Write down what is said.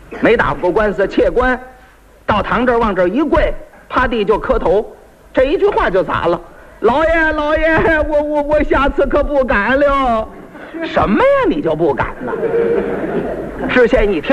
没打过官司，窃官，到堂这儿往这儿一跪，趴地就磕头，这一句话就砸了。老爷，老爷，我下次可不敢了。什么呀？你就不敢了？知县一听。